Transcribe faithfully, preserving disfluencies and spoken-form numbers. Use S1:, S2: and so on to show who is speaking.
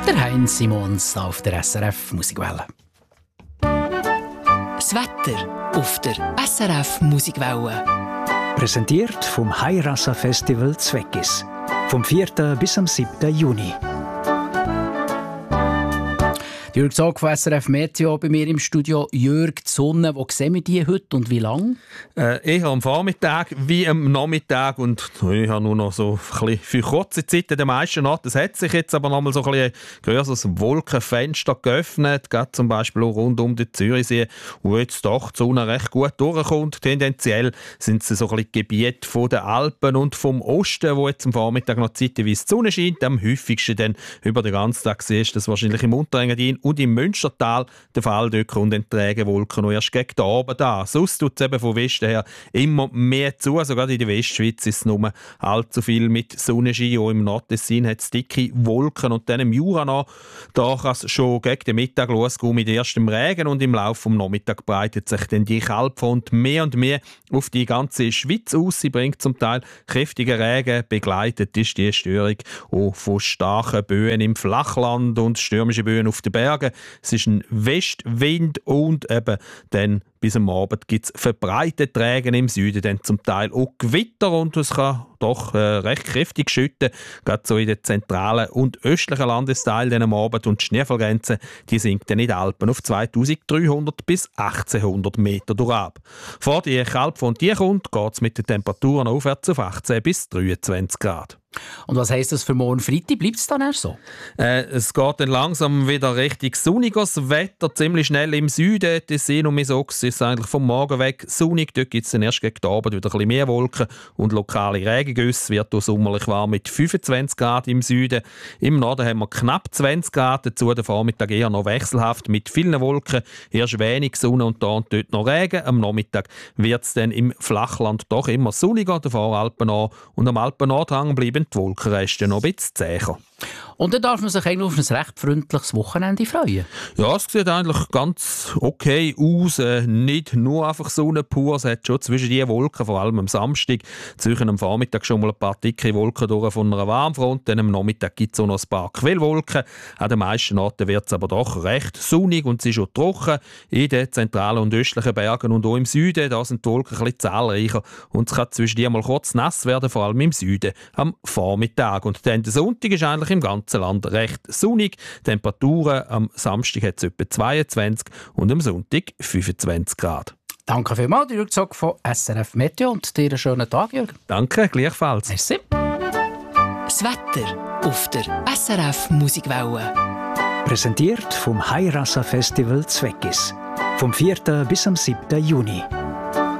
S1: Der Heinz Simons auf der S R F Musikwelle.
S2: Das Wetter auf der S R F Musikwelle.
S3: Präsentiert vom Hairasa Festival Zweckis. Vom vierten bis am siebten Juni.
S1: Jürg Zog von S R F Meteo bei mir im Studio. Jürg, die Sonne, wo sehen wir die heute und wie lange?
S4: Äh, eher am Vormittag wie am Nachmittag und ich habe nur noch so ein bisschen für kurze Zeit in den meisten Orten. Es hat sich jetzt aber noch mal so ein, ein größeres Wolkenfenster geöffnet, gerade zum Beispiel auch rund um den Zürichsee, wo jetzt doch die Sonne recht gut durchkommt. Tendenziell sind es so ein bisschen Gebiete von den Alpen und vom Osten, wo jetzt am Vormittag noch zeitweise die Sonne scheint. Am häufigsten dann über den ganzen Tag siehst du das wahrscheinlich im Unterengadin und im Münstertal der Fall. Dort kommen dann träge Wolken noch erst gegen den Abend an. Sonst tut es eben von Westen her immer mehr zu. Sogar in der Westschweiz ist es nur allzu viel mit Sonnenschein. Auch im Nordtessin hat es dicke Wolken. Und dann im Jura noch, da kann es schon gegen den Mittag losgehen mit erstem Regen. Und im Laufe des Nachmittags breitet sich dann die Kalbfront mehr und mehr auf die ganze Schweiz aus. Sie bringt zum Teil kräftigen Regen. Begleitet ist die Störung auch von starken Böen im Flachland und stürmischen Böen auf den Bergen. Es ist ein Westwind und eben dann bis am Abend gibt es verbreitete Regen im Süden, dann zum Teil auch Gewitter und es kann doch äh, recht kräftig schütten, gerade so in den zentralen und östlichen Landesteilen dann am Abend. Und die Schneefallgrenze, die sinkt dann in den Alpen auf zweitausenddreihundert bis achtzehnhundert Meter durch ab. Vor die Kalbfront die kommt, geht es mit den Temperaturen aufwärts auf achtzehn bis dreiundzwanzig Grad.
S1: Und was heisst das für morgen Freitag? Bleibt es dann erst so?
S4: Äh, es geht dann langsam wieder richtig sonniges Wetter, ziemlich schnell im Süden. Tessin und Misox ist eigentlich vom Morgen weg sonnig. Dort gibt es dann erst gegen den Abend wieder ein bisschen mehr Wolken und lokale Regengüsse. Wird auch sommerlich warm mit fünfundzwanzig Grad im Süden. Im Norden haben wir knapp zwanzig Grad, dazu der Vormittag eher noch wechselhaft mit vielen Wolken. Erst wenig Sonne und da und dort noch Regen. Am Nachmittag wird es dann im Flachland doch immer sonniger, der Voralpen an. Und am Alpennordhang bleiben die Wolkenreste noch ein bisschen zäher.
S1: Und dann darf man sich eigentlich auf ein recht freundliches Wochenende freuen.
S4: Ja, es sieht eigentlich ganz okay aus. Äh, nicht nur einfach Sonne pur. Es hat schon zwischen die Wolken, vor allem am Samstag, zwischen am Vormittag schon mal ein paar dicke Wolken durch von einer Warmfront. Dann am Nachmittag gibt es auch noch ein paar Quellwolken. An den meisten Orten wird es aber doch recht sonnig und es ist auch trocken. In den zentralen und östlichen Bergen und auch im Süden, da sind die Wolken ein bisschen zahlreicher. Und es kann zwischen die mal kurz nass werden, vor allem im Süden am Vormittag. Und dann der Sonntag ist eigentlich im ganzen Land recht sonnig. Temperaturen am Samstag hat es etwa zweiundzwanzig und am Sonntag fünfundzwanzig Grad.
S1: Danke vielmals, Jürg Zog von S R F Meteo und dir einen schönen Tag, Jürg.
S4: Danke, gleichfalls.
S1: Merci.
S2: Das Wetter auf der S R F Musikwelle.
S3: Präsentiert vom Hairasa Festival Zweckis. Vom vierten bis am siebten Juni.